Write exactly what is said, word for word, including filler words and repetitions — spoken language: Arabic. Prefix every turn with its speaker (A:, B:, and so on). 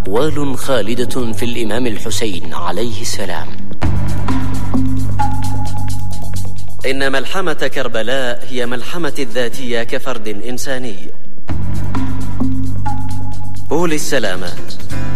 A: أقوال خالدة في الإمام الحسين عليه السلام.
B: إن ملحمة كربلاء هي ملحمة الذاتية كفرد إنساني. بولي السلامات.